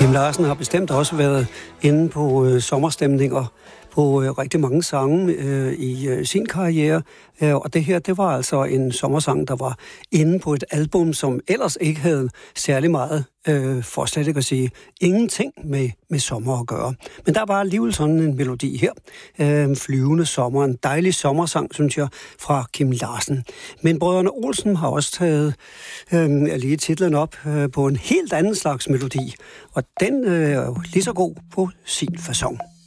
Kim Larsen har bestemt også været inde på sommerstemninger på rigtig mange sange i sin karriere. Og det her, det var altså en sommersang, der var inde på et album, som ellers ikke havde særlig meget, for slet ikke at sige, ingenting med sommer at gøre. Men der var alligevel sådan en melodi her. Flyvende sommer, en dejlig sommersang, synes jeg, fra Kim Larsen. Men brødrene Olsen har også taget lige titlen op på en helt anden slags melodi. Og den er jo lige så god på sin facon.